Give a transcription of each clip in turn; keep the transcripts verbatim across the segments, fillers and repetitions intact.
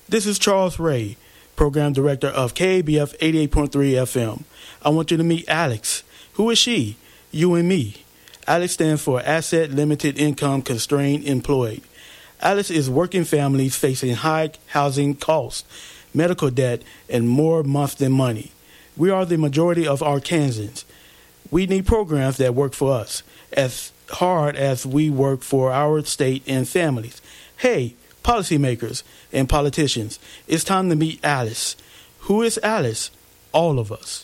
This is Charles Ray, Program Director of K A B F eighty-eight point three F M. I want you to meet Alex. Who is she? You and me. Alex stands for Asset Limited Income Constrained Employed. Alex is working families facing high housing costs, medical debt, and more month than money. We are the majority of Arkansans. We need programs that work for us, as hard as we work for our state and families. Hey, policymakers and politicians, it's time to meet Alice. Who is Alice? All of us.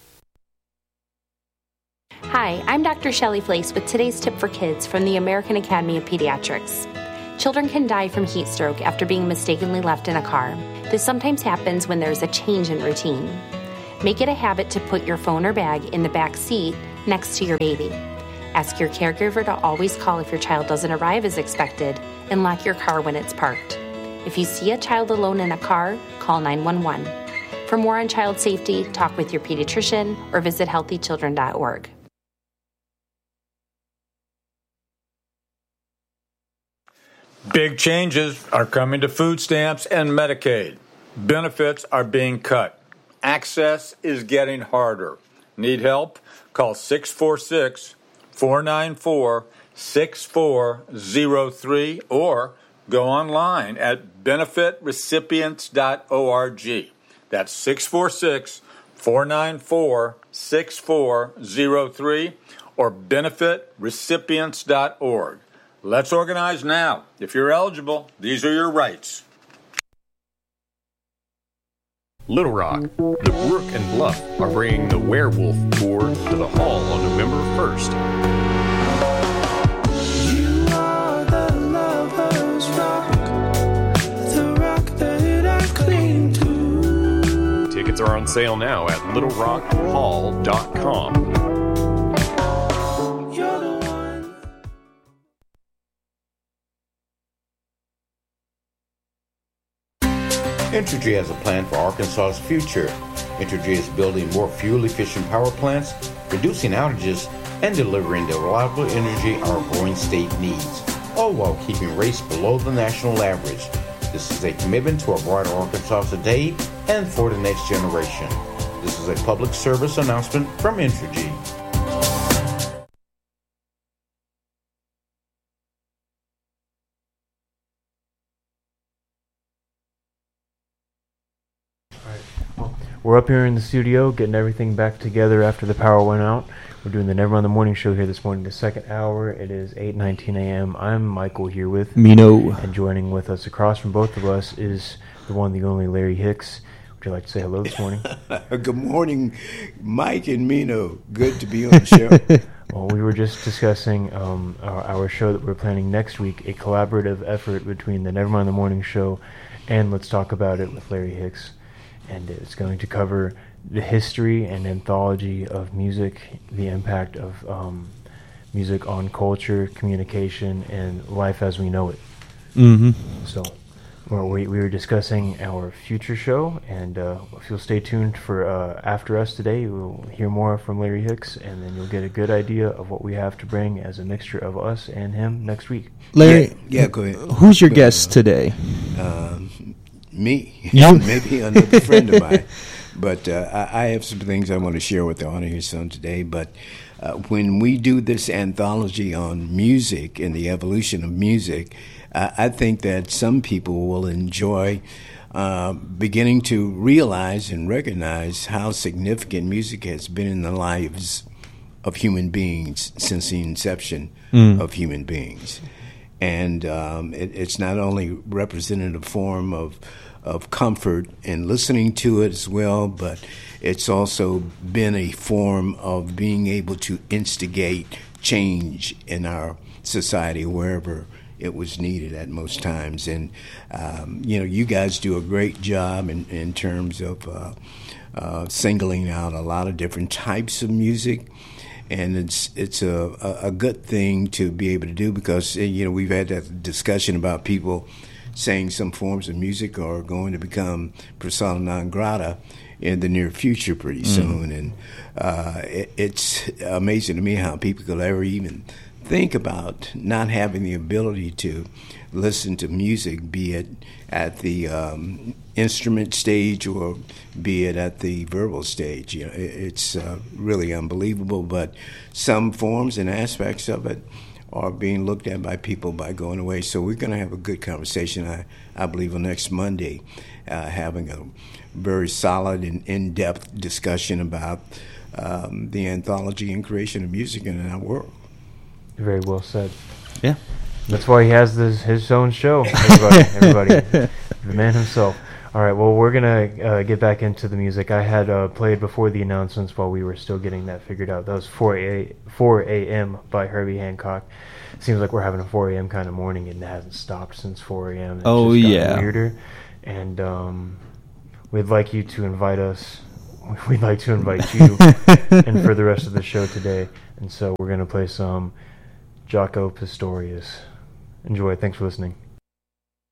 Hi, I'm Doctor Shelley Flace with today's tip for kids from the American Academy of Pediatrics. Children can die from heat stroke after being mistakenly left in a car. This sometimes happens when there's a change in routine. Make it a habit to put your phone or bag in the back seat next to your baby. Ask your caregiver to always call if your child doesn't arrive as expected, and lock your car when it's parked. If you see a child alone in a car, call nine one one. For more on child safety, talk with your pediatrician or visit healthy children dot org. Big changes are coming to food stamps and Medicaid. Benefits are being cut. Access is getting harder. Need help? Call six four six, four nine four, six four zero three or go online at benefit recipients dot org. That's six four six, four nine four, six four zero three or benefit recipients dot org. Let's organize now. If you're eligible, these are your rights. Little Rock, the Brook and Bluff are bringing the Werewolf Tour to the Hall on November first. You are the lover's rock, the rock that I cling to. Tickets are on sale now at little rock hall dot com. Entergy has a plan for Arkansas's future. Entergy is building more fuel-efficient power plants, reducing outages, and delivering the reliable energy our growing state needs, all while keeping rates below the national average. This is a commitment to a brighter Arkansas today and for the next generation. This is a public service announcement from Entergy. We're up here in the studio getting everything back together after the power went out. We're doing the Never on the Morning show here this morning, the second hour. It is eight nineteen a.m. I'm Michael here with Mino. And joining with us across from both of us is the one, the only Larry Hicks. Would you like to say hello this morning? Good morning, Mike and Mino. Good to be on the show. Well, we were just discussing um, our, our show that we're planning next week, a collaborative effort between the Never on the Morning show and Let's Talk About It with Larry Hicks. And it's going to cover the history and anthology of music, the impact of um, music on culture, communication, and life as we know it. Mm-hmm. So well, we, we were discussing our future show, and uh, if you'll stay tuned for uh, after us today, we'll hear more from Larry Hicks, and then you'll get a good idea of what we have to bring as a mixture of us and him next week. Larry, yeah, yeah go ahead. Who's your guest today? Um, Me, maybe another friend of mine. But uh, I, I have some things I want to share with the audience on today. But uh, when we do this anthology on music and the evolution of music, uh, I think that some people will enjoy uh, beginning to realize and recognize how significant music has been in the lives of human beings since the inception mm. of human beings. And um, it, it's not only represented a form of of comfort and listening to it as well, but it's also been a form of being able to instigate change in our society wherever it was needed at most times. And, um, you know, you guys do a great job in, in terms of uh, uh, singling out a lot of different types of music. And it's it's a, a good thing to be able to do because, you know, we've had that discussion about people saying some forms of music are going to become persona non grata in the near future pretty soon. Mm. And uh, it, it's amazing to me how people could ever even think about not having the ability to listen to music, be it at the um, instrument stage or be it at the verbal stage. You know, it, it's uh, really unbelievable, but some forms and aspects of it are being looked at by people by going away. So we're going to have a good conversation, I, I believe, on next Monday, uh, having a very solid and in-depth discussion about um, the anthology and creation of music in our world. Very well said. Yeah. That's why he has this, his own show, everybody, everybody. The man himself. All right, well, we're going to uh, get back into the music. I had uh, played before the announcements while we were still getting that figured out. That was four a.m. by Herbie Hancock. Seems like we're having a four a.m. kind of morning, and it hasn't stopped since four a.m. It's oh, just yeah. gotten weirder. And um, we'd like you to invite us. We'd like to invite you and for the rest of the show today. And so we're going to play some Jaco Pastorius. Enjoy. Thanks for listening.